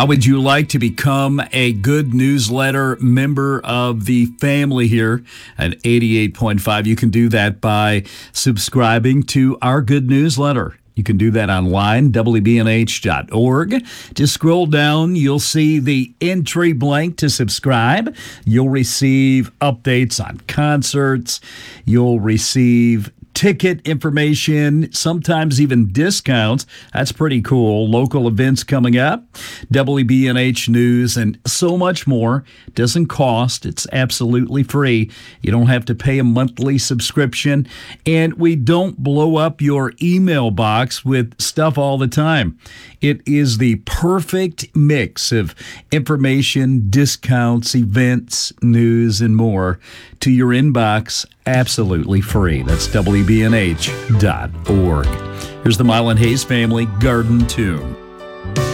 How would you like to become a Good Newsletter member of the family here at 88.5? You can do that by subscribing to our Good Newsletter. You can do that online, WBNH.org. Just scroll down. You'll see the entry blank to subscribe. You'll receive updates on concerts. You'll receive ticket information, sometimes even discounts. That's pretty cool. Local events coming up, WBNH news, and so much more. Doesn't cost. It's absolutely free. You don't have to pay a monthly subscription, and we don't blow up your email box with stuff all the time. It is the perfect mix of information, discounts, events, news, and more to your inbox absolutely free. That's WBNH.org. Here's the Mile and Hayes Family Garden Tune.